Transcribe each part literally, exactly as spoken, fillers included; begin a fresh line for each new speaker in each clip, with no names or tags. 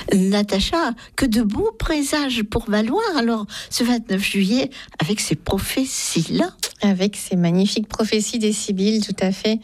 Natacha, que de beaux présages pour valoir alors ce vingt-neuf juillet avec ces prophéties-là.
Avec ces magnifiques prophéties des Sibylles, tout à fait.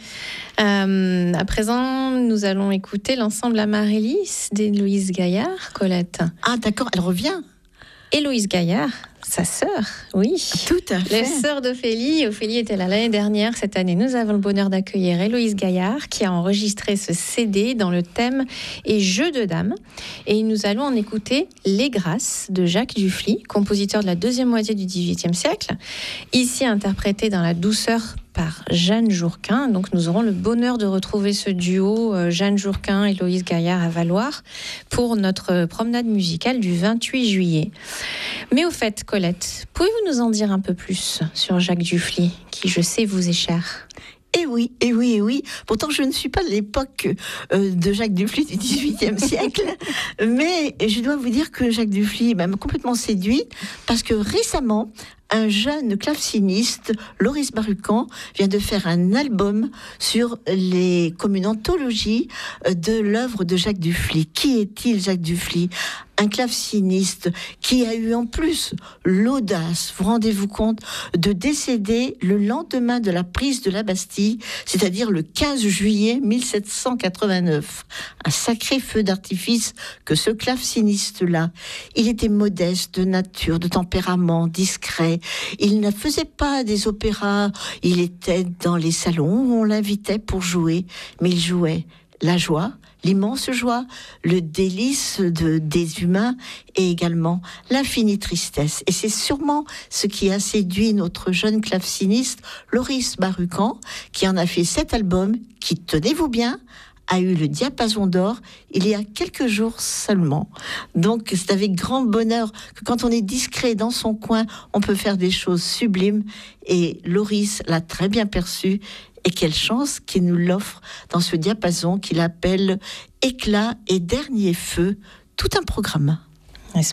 Euh, à présent, nous allons écouter l'ensemble Amaryllis d'Héloïse Gaillard, Colette.
Ah d'accord, elle revient.
Héloïse Gaillard, sa sœur, oui.
Tout à fait.
La sœur d'Ophélie. Ophélie était là l'année dernière. Cette année, nous avons le bonheur d'accueillir Héloïse Gaillard qui a enregistré ce C D dans le thème et jeu de dames. Et nous allons en écouter Les Grâces de Jacques Dufly, compositeur de la deuxième moitié du dix-huitième siècle, ici interprété dans la douceur par Jeanne Jourquin. Donc nous aurons le bonheur de retrouver ce duo euh, Jeanne Jourquin et Héloïse Gaillard à Valoir pour notre promenade musicale du vingt-huit juillet. Mais au fait, Colette, pouvez-vous nous en dire un peu plus sur Jacques Dufly, qui je sais vous est cher ?
Eh oui, eh oui, eh oui. Pourtant, je ne suis pas de l'époque euh, de Jacques Dufly du dix-huitième siècle, mais je dois vous dire que Jacques Dufly m'a complètement séduit parce que récemment, un jeune claveciniste, Loris Barucan, vient de faire un album sur les comme une anthologie de l'œuvre de Jacques Dufly. Qui est-il, Jacques Dufly ? Un claveciniste qui a eu en plus l'audace, vous rendez-vous compte, de décéder le lendemain de la prise de la Bastille, c'est-à-dire le quinze juillet mille sept cent quatre-vingt-neuf. Un sacré feu d'artifice que ce claveciniste-là. Il était modeste de nature, de tempérament, discret. Il ne faisait pas des opéras, il était dans les salons où on l'invitait pour jouer, mais il jouait la joie, l'immense joie, le délice de, des humains et également l'infinie tristesse. Et c'est sûrement ce qui a séduit notre jeune claveciniste, Loris Barucan, qui en a fait cet album qui, tenez-vous bien, a eu le diapason d'or il y a quelques jours seulement. Donc c'est avec grand bonheur que quand on est discret dans son coin, on peut faire des choses sublimes. Et Loris l'a très bien perçu. Et quelle chance qu'il nous l'offre dans ce diapason qu'il appelle Éclat et dernier feu. Tout un programme.
N'est-ce pas ?